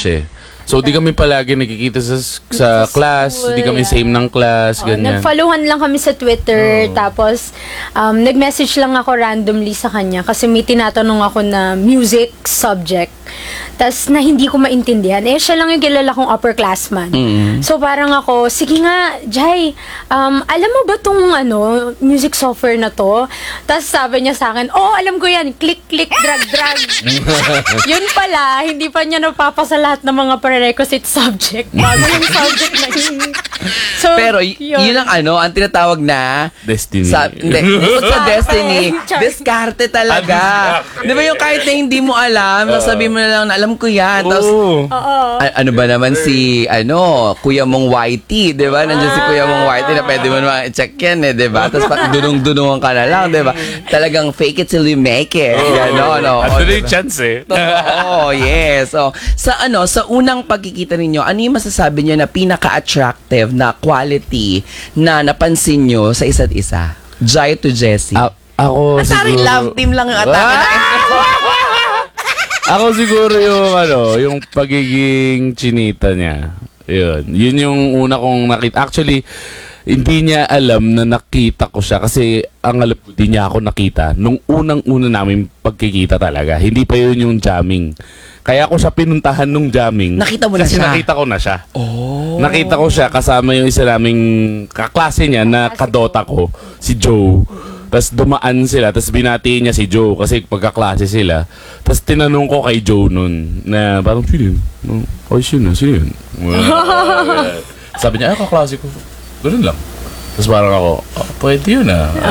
siya. So, di kami palagi nakikita sa class, di kami same ng class, ganyan. Nag-followan lang kami sa Twitter, tapos nag-message lang ako randomly sa kanya kasi may tinatanong ako na music subject. Tas na hindi ko maintindihan. Siya lang yung kilala kong upperclassman. So, parang ako, sige nga, Jai, alam mo ba tong music software na to? Tas sabi niya sa akin, alam ko yan, click, click, drag, drag. Yun pala, hindi pa niya napapasa lahat ng mga prerequisite subject. Bago yung subject na yun. So, pero yun ang ang tinatawag na Destiny. Bukod sa destiny, diskarte talaga. Di ba yung kahit na hindi mo alam, sasabihin mo na lang na alam ko yan. Tapos, ano ba naman si, Kuya mong YT, di ba? Nandiyan si Kuya mong YT na pwede mo naman i-check yan, di ba? Tapos dunong-dunungan ka na lang, di ba? Talagang fake it till you make it. Gano'n, At doon yung chance Oo, yes. So, sa unang pagkikita ninyo, ano yung masasabi niyo na pinaka-attractive na quality na napansin niyo sa isa't isa? Jai to Jessie. Ako Sorry, siguro... love team lang yung atake na Ako siguro yung pagiging chinita niya. Yun yung una kong nakita. Actually, hindi niya alam na nakita ko siya kasi ang alam ko, hindi niya ako nakita nung unang-una namin pagkikita talaga. Hindi pa yun yung jamming. Kaya ako siya pinuntahan nung jamming. Nakita mo na kasi siya? Nakita ko na siya. Nakita ko siya kasama yung isa naming kaklase niya na kadota ko, si Joe. Tapos dumaan sila, tapos binati niya si Joe kasi pagkaklase sila. Tapos tinanong ko kay Joe nun na parang, sino yun? Sino yun? Sabi niya, kaklase ko. Ganun lang. Tapos parang ako, pwede yun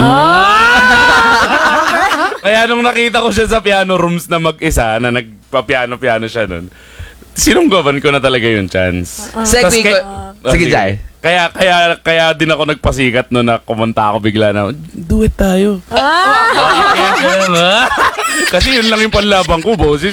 Kaya nung nakita ko siya sa piano rooms na mag-isa, na nagpa-piano-piano siya nun, sinunggaban ko na talaga yung chance. Sige, Jai. Kaya din ako nagpasikat no na kumanta ako bigla na, do it tayo. Kasi yun lang yung panlabang ko, boses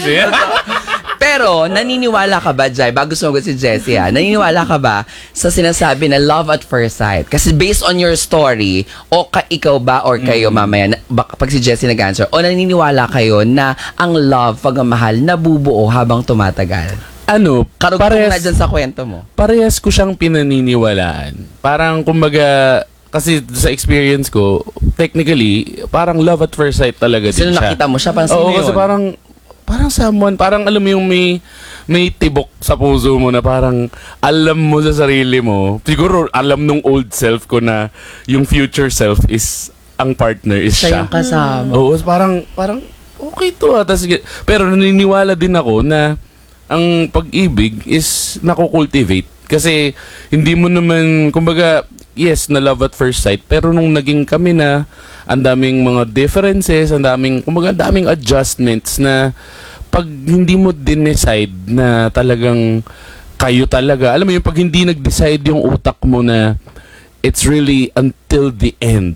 Pero, naniniwala ka ba, Jai, bago sumagot si Jessie, naniniwala ka ba sa sinasabi na love at first sight? Kasi based on your story, ikaw ba or kayo mamaya, pag si Jessie nag-answer, o naniniwala kayo na ang love, pagmamahal, nabubuo habang tumatagal? Karugtong na dyan sa kwento mo. Parehas ko siyang pinaniniwalaan. Parang, kumbaga, kasi sa experience ko, technically, parang love at first sight talaga din siya. Nakita mo siya? Sino yun? Kasi parang someone, parang alam mo yung may tibok sa puso mo na parang alam mo sa sarili mo. Siguro alam nung old self ko na yung future self is, ang partner is siya. Siya yung kasama. Oo, parang okay to pero naniniwala din ako na ang pag-ibig is nakukultivate. Kasi hindi mo naman, kumbaga, yes, na love at first sight, pero nung naging kami na, ang daming mga differences, ang daming adjustments na pag hindi mo din-decide na talagang kayo talaga, alam mo yung pag hindi nag-decide yung utak mo na it's really until the end.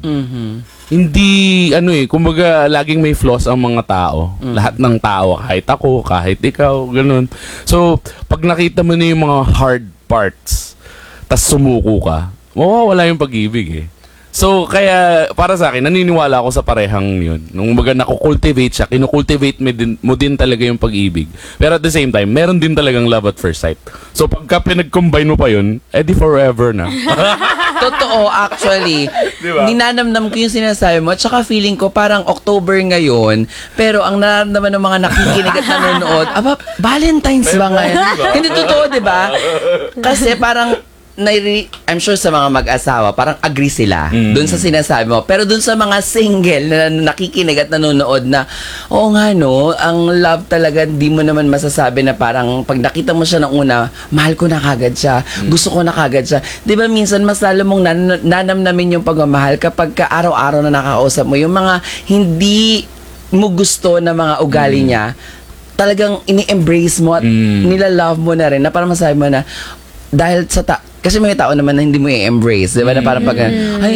Hindi, kumbaga, laging may flaws ang mga tao. Lahat ng tao, kahit ako, kahit ikaw, ganun. So, pag nakita mo na yung mga hard parts, tas sumuko ka, mawawala yung pag-ibig So, kaya, para sa akin, naniniwala ako sa parehang yun. Nung nakukultivate siya, kinukultivate mo din talaga yung pag-ibig. Pero at the same time, meron din talagang love at first sight. So, pagka pinag-combine mo pa yun, edi forever na. Totoo, actually. Diba? Ninanamnam ko yung sinasabi mo. At saka feeling ko parang October ngayon, pero ang nararamdaman ng mga nakikinig at nanonood, Valentine's ba ngayon? Hindi totoo, di ba? Kasi parang, I'm sure sa mga mag-asawa, parang agree sila dun sa sinasabi mo. Pero dun sa mga single na nakikinig at nanonood na, oo nga ang love talaga, di mo naman masasabi na parang pag nakita mo siya ng una, mahal ko na kagad siya, gusto ko na kagad siya. Di ba minsan mas lalo mong nanamnamin yung pagmamahal kapag ka araw-araw na nakakausap mo, yung mga hindi mo gusto na mga ugali niya, talagang ini-embrace mo at nilalove mo na rin na parang masabi mo na, dahil kasi may tao naman na hindi mo i-embrace, di ba? Na parang pag,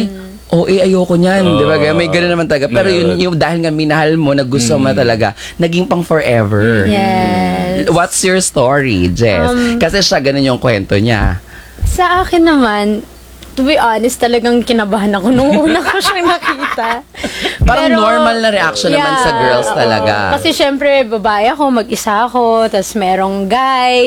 ayoko niyan, di ba? May gano'n naman talaga. Pero yung dahil nga minahal mo, na gusto mo talaga, naging pang forever. Yes. What's your story, Jess? Kasi siya, ganun yung kwento niya. Sa akin naman, to be honest, talagang kinabahan ako nung una ko siyang nakita. Parang normal na reaction naman sa girls talaga. Kasi syempre, babae ako, mag-isa ako, tas merong guy,